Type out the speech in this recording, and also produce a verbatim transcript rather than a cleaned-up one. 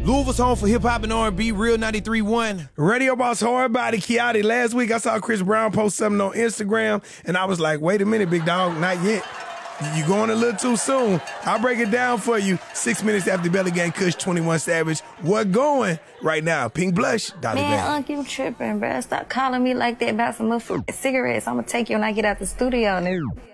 Louisville's home for hip-hop and R and B, Real ninety-three point one. Radio Boss Hard Body, Kiati. Last week I saw Chris Brown post something on Instagram, and I was like, wait a minute, big dog, not yet. You going a little too soon. I'll break it down for you. Six minutes after Belly Gang, Kush, twenty-one Savage. What going right now? Pink Blush, Dolly Man, Bang. Unc, you tripping, bruh. Stop calling me like that about some motherfucking cigarettes. I'm gonna take you when I get out the studio, nigga.